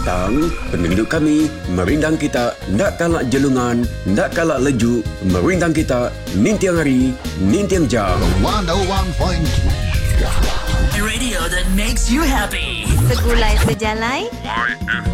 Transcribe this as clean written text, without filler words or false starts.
tentang penduduk kami, merindang kita, ndak kalak jelungan, ndak kalak lejuk, merindang kita, nintiang hari, nintiang jam. 101.3 Radio that makes you happy. Segulai sejalai